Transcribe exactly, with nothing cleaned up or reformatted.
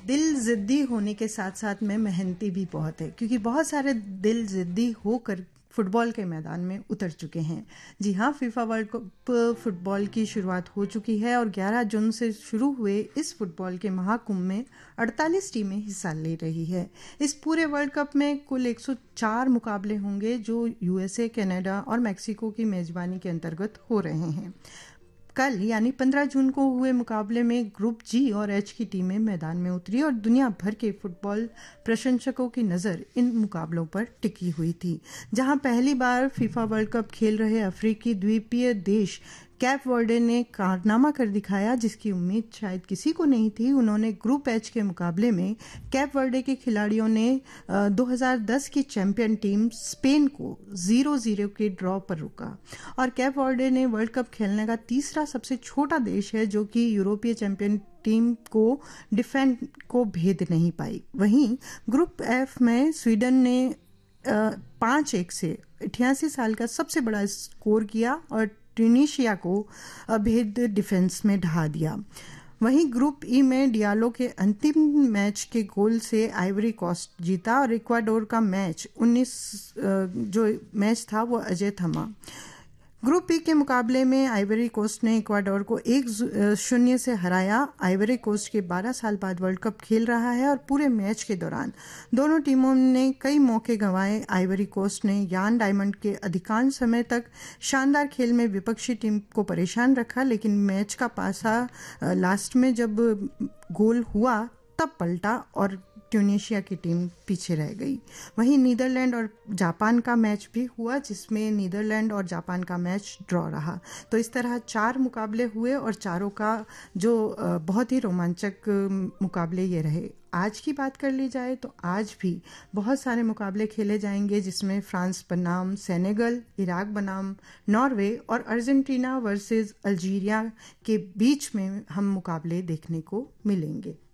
दिल जिद्दी होने के साथ साथ में मेहनती भी बहुत है, क्योंकि बहुत सारे दिल जिद्दी होकर फुटबॉल के मैदान में उतर चुके हैं। जी हाँ, फीफा वर्ल्ड कप फुटबॉल की शुरुआत हो चुकी है और ग्यारह जून से शुरू हुए इस फुटबॉल के महाकुंभ में अड़तालीस टीमें हिस्सा ले रही है। इस पूरे वर्ल्ड कप में कुल एक सौ चार मुकाबले होंगे जो यूएसए, कनाडा और मैक्सिको की मेजबानी के अंतर्गत हो रहे हैं। कल यानी पंद्रह जून को हुए मुकाबले में ग्रुप जी और एच की टीमें मैदान में उतरी और दुनिया भर के फुटबॉल प्रशंसकों की नज़र इन मुकाबलों पर टिकी हुई थी। जहां पहली बार फीफा वर्ल्ड कप खेल रहे अफ्रीकी द्वीपीय देश कैप वर्डे ने कारनामा कर दिखाया, जिसकी उम्मीद शायद किसी को नहीं थी। उन्होंने ग्रुप एच के मुकाबले में कैप वर्डे के खिलाड़ियों ने दो हज़ार दस की चैंपियन टीम स्पेन को जीरो जीरो के ड्रॉ पर रोका और कैप वर्डे ने वर्ल्ड कप खेलने का तीसरा सबसे छोटा देश है जो कि यूरोपीय चैंपियन टीम को डिफेंड को भेद नहीं पाई। वहीं ग्रुप एफ में स्वीडन ने पाँच एक से अठासी साल का सबसे बड़ा स्कोर किया और ट्यूनीशिया को अभेद डिफेंस में ढहा दिया। वहीं ग्रुप ई में डियालो के अंतिम मैच के गोल से आइवरी कोस्ट जीता और इक्वाडोर का मैच उन्नीस जो मैच था वो अजय थमा। ग्रुप ई के मुकाबले में आइवरी कोस्ट ने इक्वाडोर को एक शून्य से हराया। आइवरी कोस्ट के बारह साल बाद वर्ल्ड कप खेल रहा है और पूरे मैच के दौरान दोनों टीमों ने कई मौके गंवाए। आइवरी कोस्ट ने यान डायमंड के अधिकांश समय तक शानदार खेल में विपक्षी टीम को परेशान रखा, लेकिन मैच का पासा लास्ट में जब गोल हुआ तब पलटा और ट्यूनीशिया की टीम पीछे रह गई। वहीं नीदरलैंड और जापान का मैच भी हुआ, जिसमें नीदरलैंड और जापान का मैच ड्रॉ रहा। तो इस तरह चार मुकाबले हुए और चारों का जो बहुत ही रोमांचक मुकाबले ये रहे। आज की बात कर ली जाए तो आज भी बहुत सारे मुकाबले खेले जाएंगे, जिसमें फ्रांस बनाम सेनेगल, इराक बनाम नॉर्वे और अर्जेंटीना वर्सेस अल्जीरिया के बीच में हम मुकाबले देखने को मिलेंगे।